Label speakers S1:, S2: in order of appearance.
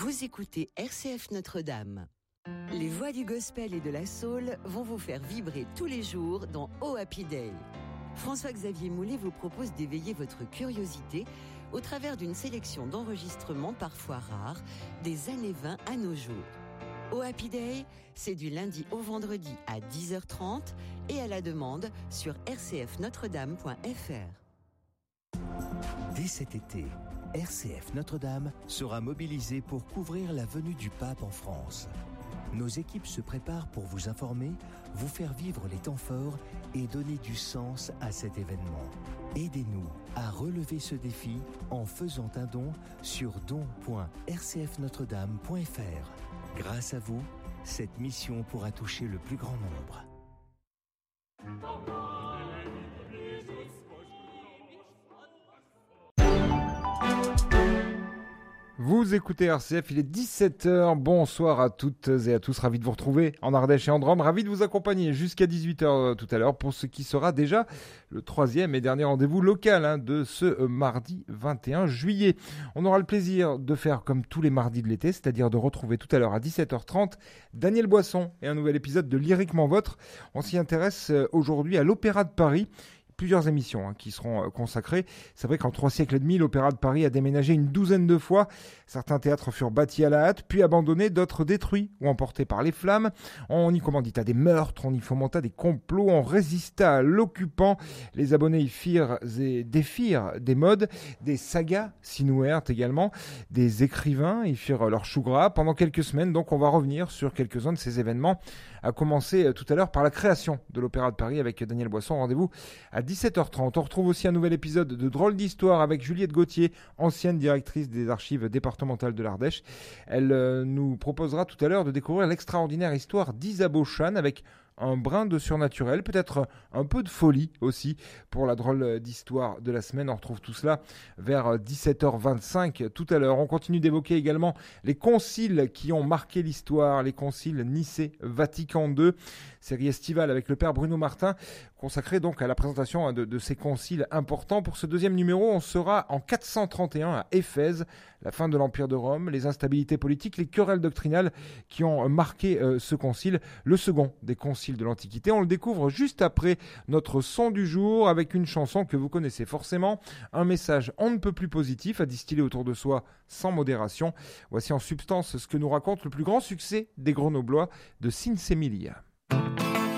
S1: Vous écoutez RCF Notre-Dame. Les voix du gospel et de la soul vont vous faire vibrer tous les jours dans Oh Happy Day. François-Xavier Moulet vous propose d'éveiller votre curiosité au travers d'une sélection d'enregistrements parfois rares des années 20 à nos jours. Oh Happy Day, c'est du lundi au vendredi à 10h30 et à la demande sur rcfnotredame.fr.
S2: Dès cet été, RCF Notre-Dame sera mobilisée pour couvrir la venue du pape en France. Nos équipes se préparent pour vous informer, vous faire vivre les temps forts et donner du sens à cet événement. Aidez-nous à relever ce défi en faisant un don sur don.rcfnotredame.fr. Grâce à vous, cette mission pourra toucher le plus grand nombre.
S3: Vous écoutez RCF, il est 17h, bonsoir à toutes et à tous, ravi de vous retrouver en Ardèche et en Drôme, ravi de vous accompagner jusqu'à 18h tout à l'heure pour ce qui sera déjà le troisième et dernier rendez-vous local de ce mardi 21 juillet. On aura le plaisir de faire comme tous les mardis de l'été, c'est-à-dire de retrouver tout à l'heure à 17h30 Daniel Boisson et un nouvel épisode de Lyriquement Votre. On s'y intéresse aujourd'hui à l'Opéra de Paris. Plusieurs émissions qui seront consacrées. C'est vrai qu'en 3 siècles et demi, l'Opéra de Paris a déménagé une douzaine de fois. Certains théâtres furent bâtis à la hâte, puis abandonnés, d'autres détruits ou emportés par les flammes. On y commandita des meurtres, on y fomenta des complots, on résista à l'occupant. Les abonnés y firent et défirent des modes, des sagas s'y nouèrent également. Des écrivains y firent leur chou gras. Pendant quelques semaines, donc, on va revenir sur quelques-uns de ces événements, à commencer tout à l'heure par la création de l'Opéra de Paris avec Daniel Boisson. Rendez-vous à 17h30. On retrouve aussi un nouvel épisode de Drôles d'Histoire avec Juliette Gauthier, ancienne directrice des archives départementales de l'Ardèche. Elle nous proposera tout à l'heure de découvrir l'extraordinaire histoire d'Isabeau Chane avec un brin de surnaturel, peut-être un peu de folie aussi pour la drôle d'histoire de la semaine. On retrouve tout cela vers 17h25 tout à l'heure. On continue d'évoquer également les conciles qui ont marqué l'histoire, les conciles Nicée-Vatican II, série estivale avec le père Bruno Martin, consacrée donc à la présentation de ces conciles importants. Pour ce deuxième numéro, on sera en 431 à Éphèse, la fin de l'Empire de Rome, les instabilités politiques, les querelles doctrinales qui ont marqué ce concile, le second des conciles de l'Antiquité. On le découvre juste après notre son du jour avec une chanson que vous connaissez forcément, un message on ne peut plus positif à distiller autour de soi sans modération. Voici en substance ce que nous raconte le plus grand succès des Grenoblois de Sinsemilia.